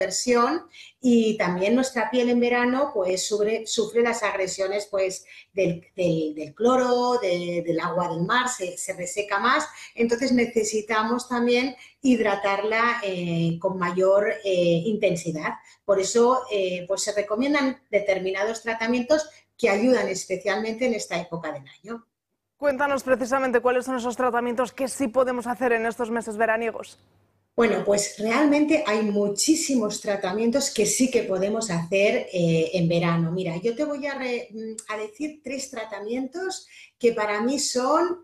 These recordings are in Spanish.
versión, y también nuestra piel en verano pues sufre las agresiones pues del cloro, del agua del mar, se reseca más, entonces necesitamos también hidratarla con mayor intensidad. Por eso pues se recomiendan determinados tratamientos que ayudan especialmente en esta época del año. Cuéntanos precisamente cuáles son esos tratamientos que sí podemos hacer en estos meses veraniegos. Bueno, pues realmente hay muchísimos tratamientos que sí que podemos hacer en verano. Mira, yo te voy a decir 3 tratamientos que para mí son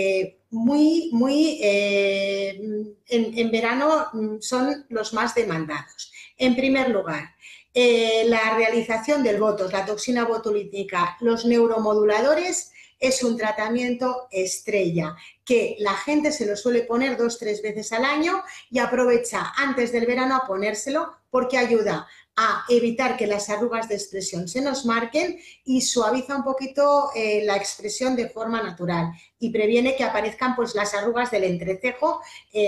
en verano son los más demandados. En primer lugar, la realización del Botox, la toxina botulínica, los neuromoduladores es un tratamiento estrella que la gente se lo suele poner 2 o 3 veces al año y aprovecha antes del verano a ponérselo porque ayuda a evitar que las arrugas de expresión se nos marquen y suaviza un poquito la expresión de forma natural y previene que aparezcan pues las arrugas del entrecejo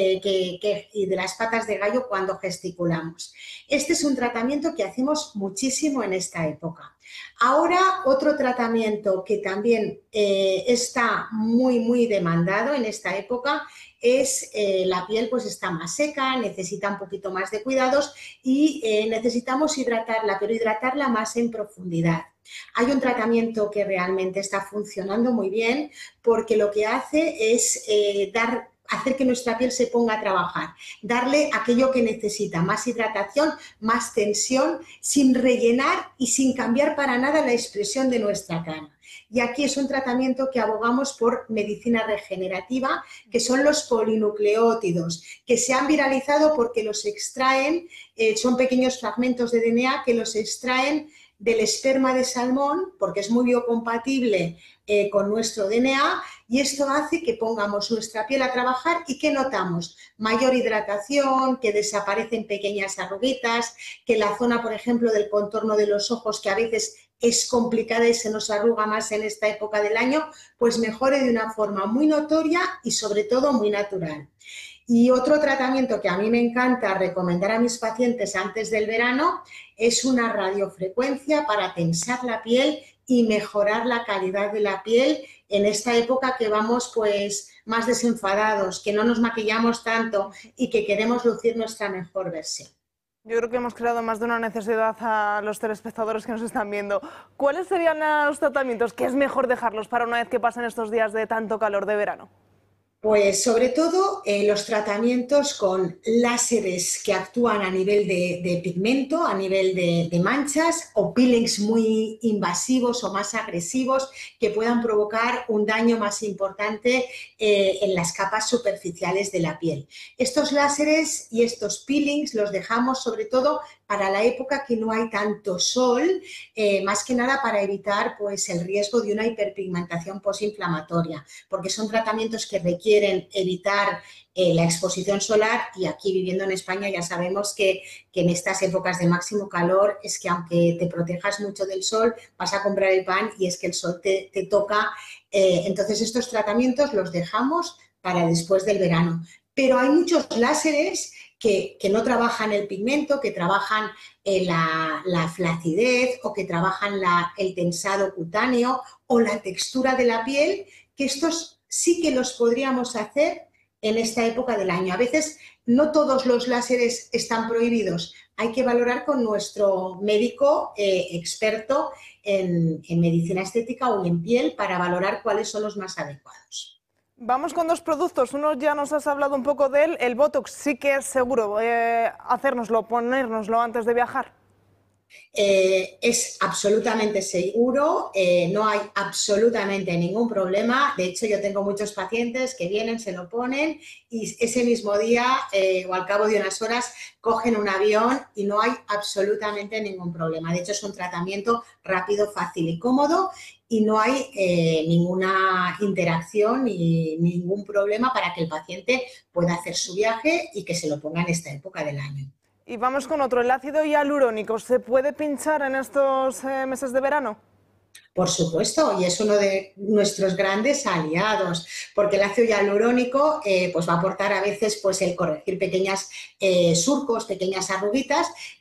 y de las patas de gallo cuando gesticulamos. Este es un tratamiento que hacemos muchísimo en esta época. Ahora, otro tratamiento que también está muy demandado en esta época es la piel pues está más seca, necesita un poquito más de cuidados y necesitamos hidratarla, pero hidratarla más en profundidad. Hay un tratamiento que realmente está funcionando muy bien porque lo que hace es hacer que nuestra piel se ponga a trabajar, darle aquello que necesita, más hidratación, más tensión, sin rellenar y sin cambiar para nada la expresión de nuestra cara. Y aquí es un tratamiento que abogamos por medicina regenerativa, que son los polinucleótidos, que se han viralizado porque los extraen, son pequeños fragmentos de DNA que los extraen del esperma de salmón, porque es muy biocompatible con nuestro DNA, y esto hace que pongamos nuestra piel a trabajar y que notamos mayor hidratación, que desaparecen pequeñas arruguitas, que la zona, por ejemplo, del contorno de los ojos, que a veces es complicada y se nos arruga más en esta época del año, pues mejore de una forma muy notoria y sobre todo muy natural. Y otro tratamiento que a mí me encanta recomendar a mis pacientes antes del verano es una radiofrecuencia para tensar la piel y mejorar la calidad de la piel en esta época que vamos pues más desenfadados, que no nos maquillamos tanto y que queremos lucir nuestra mejor versión. Yo creo que hemos creado más de una necesidad a los telespectadores que nos están viendo. ¿Cuáles serían los tratamientos que es mejor dejarlos para una vez que pasen estos días de tanto calor de verano? Pues sobre todo los tratamientos con láseres que actúan a nivel de pigmento, a nivel de manchas, o peelings muy invasivos o más agresivos que puedan provocar un daño más importante en las capas superficiales de la piel. Estos láseres y estos peelings los dejamos sobre todo para la época que no hay tanto sol, más que nada para evitar pues, el riesgo de una hiperpigmentación postinflamatoria, porque son tratamientos que requieren evitar la exposición solar y aquí viviendo en España ya sabemos que en estas épocas de máximo calor es que aunque te protejas mucho del sol, vas a comprar el pan y es que el sol te toca. Entonces estos tratamientos los dejamos para después del verano. Pero hay muchos láseres que no trabajan el pigmento, que trabajan la flacidez o que trabajan el tensado cutáneo o la textura de la piel, que estos sí que los podríamos hacer en esta época del año. A veces no todos los láseres están prohibidos. Hay que valorar con nuestro médico experto en medicina estética o en piel para valorar cuáles son los más adecuados. Vamos con 2 productos. Uno ya nos has hablado un poco de él. El Botox sí que es seguro hacérnoslo, ponérnoslo antes de viajar. Es absolutamente seguro, no hay absolutamente ningún problema. De hecho, yo tengo muchos pacientes que vienen, se lo ponen y ese mismo día o al cabo de unas horas cogen un avión y no hay absolutamente ningún problema. De hecho, es un tratamiento rápido, fácil y cómodo y no hay ninguna interacción ni ningún problema para que el paciente pueda hacer su viaje y que se lo ponga en esta época del año. Y vamos con otro, el ácido hialurónico. ¿Se puede pinchar en estos meses de verano? Por supuesto, y es uno de nuestros grandes aliados, porque el ácido hialurónico pues va a aportar a veces pues, el corregir pequeños surcos, pequeñas arruguitas,